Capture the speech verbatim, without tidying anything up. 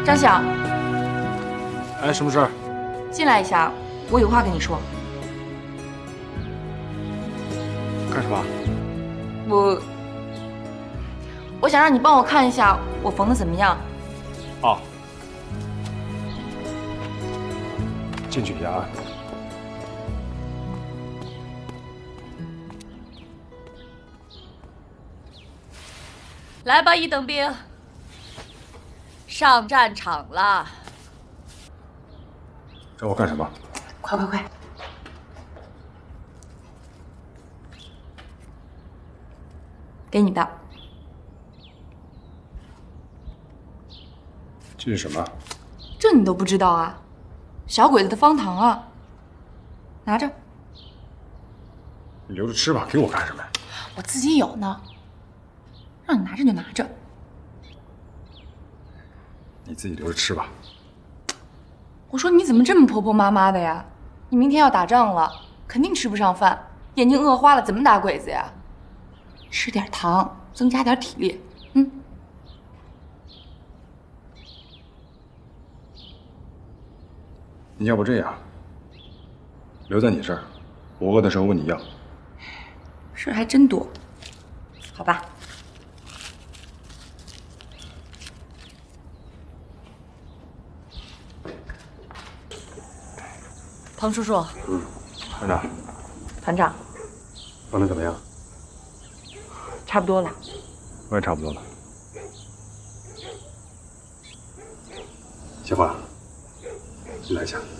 张晓， 哎，什么事儿？ 进来一下，我有话跟你说。 干什么？ 我，我想让你帮我看一下我缝的怎么样。 哦，进去一下啊。 来吧，一等兵，上战场了。 找我干什么？ 快快快！给你的。 这是什么？ 这你都不知道啊？小鬼子的方糖啊！拿着。 你留着吃吧，给我干什么呀？ 我自己有呢。让你拿着就拿着。 你自己留着吃吧。 我说你怎么这么婆婆妈妈的呀？你明天要打仗了，肯定吃不上饭，眼睛饿花了，怎么打鬼子呀？吃点糖，增加点体力。嗯。 你要不这样，留在你这儿，我饿的时候问你要。 事还真多。好吧。 彭叔叔， 嗯，团长， 团长， 缝的怎么样？ 差不多了。 我也差不多了。小花，你来一下。